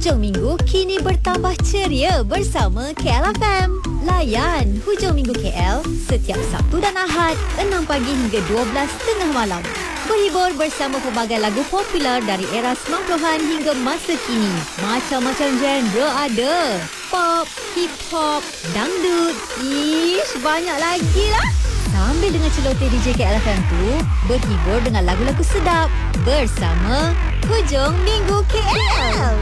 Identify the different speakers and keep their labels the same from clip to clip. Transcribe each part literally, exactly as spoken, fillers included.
Speaker 1: Hujung minggu kini bertambah ceria bersama K L F M. Layan Hujung Minggu K L setiap Sabtu dan Ahad enam pagi hingga dua belas tengah malam. Berhibur bersama pelbagai lagu popular dari era sembilan puluhan hingga masa kini. Macam-macam genre ada. Pop, hip hop, dangdut, ish banyak lagi lah. Sambil dengan celoteh D J K L F M tu, berhibur dengan lagu-lagu sedap bersama Hujung Minggu K L.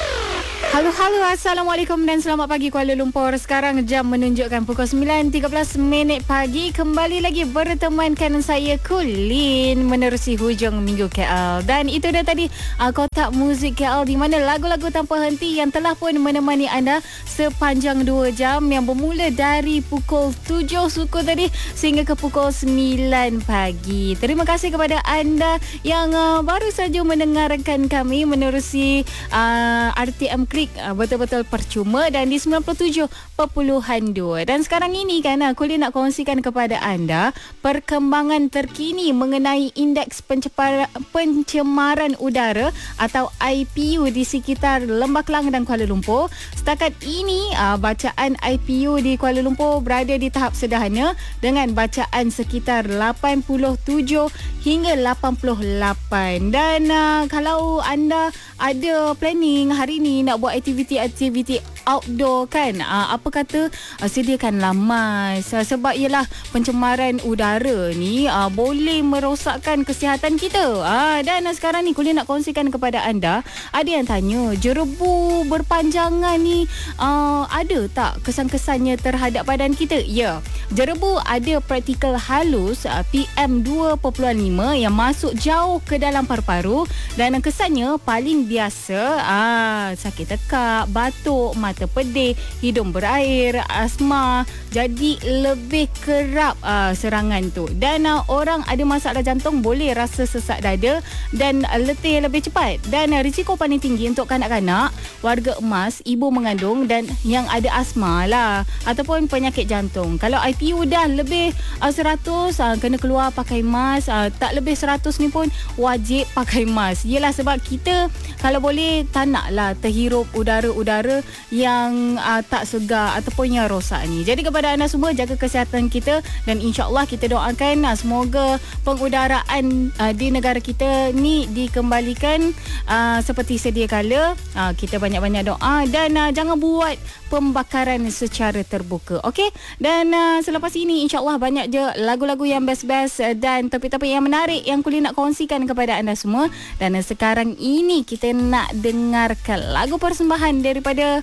Speaker 2: Halo, halo, Assalamualaikum dan selamat pagi Kuala Lumpur. Sekarang jam menunjukkan pukul sembilan tiga belas minit pagi. Kembali lagi bertemankan saya Kulin menerusi Hujung Minggu K L. Dan itu dah tadi uh, kotak muzik K L di mana lagu-lagu tanpa henti yang telah pun menemani anda sepanjang dua jam yang bermula dari pukul tujuh suku tadi sehingga ke pukul sembilan pagi. Terima kasih kepada anda yang uh, baru saja mendengarkan kami menerusi uh, R T M Klik betul-betul percuma dan di sembilan puluh tujuh perpuluhan dua. Dan sekarang ini kan Kulin nak kongsikan kepada anda perkembangan terkini mengenai indeks pencemaran, pencemaran udara atau I P U di sekitar Lembah Kelang dan Kuala Lumpur. Setakat ini bacaan I P U di Kuala Lumpur berada di tahap sederhana dengan bacaan sekitar lapan puluh tujuh hingga lapan puluh lapan. Dan uh, kalau anda ada planning hari ni nak buat aktiviti-aktiviti outdoor kan, uh, apa kata uh, sediakanlah mask uh, sebab ialah pencemaran udara ni uh, boleh merosakkan kesihatan kita. Uh, dan uh, sekarang ni Kulin nak kongsikan kepada anda, ada yang tanya jerebu berpanjangan ni uh, ada tak kesan-kesannya terhadap badan kita? Ya, jerebu ada partikel halus uh, P M dua perpuluhan lima yang masuk jauh ke dalam paru-paru dan uh, kesannya paling biasa uh, sakit tekak, batuk, mata pedih, hidung berair, asma. Jadi lebih kerap uh, serangan tu. Dan uh, orang ada masalah jantung boleh rasa sesak dada dan uh, letih lebih cepat. Dan uh, risiko paling tinggi untuk kanak-kanak, warga emas, ibu mengandung dan yang ada asma lah ataupun penyakit jantung. Kalau I P U dah lebih uh, seratus uh, kena keluar pakai mask. Uh, tak lebih seratus ni pun wajib pakai mask. Yelah sebab kita kalau boleh tak nak lah terhirup udara-udara yang uh, tak segar ataupun yang rosak ni. Jadi kepada anda semua, jaga kesihatan kita dan insya-Allah kita doakan uh, semoga pengudaraan uh, di negara kita ni dikembalikan uh, seperti sedia kala. Uh, kita banyak-banyak doa dan uh, jangan buat pembakaran secara terbuka. Okey? Dan uh, selepas ini insya-Allah banyak je lagu-lagu yang best-best uh, dan topik-topik yang menarik yang Kulin nak kongsikan kepada anda semua. Dan uh, sekarang ini kita nak dengarkan lagu persembahan daripada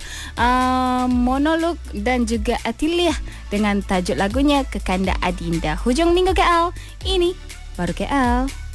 Speaker 2: uh, Monolog dan juga Atiliah dengan tajuk lagunya Kekanda Adinda. Hujung Minggu K L, ini baru K L.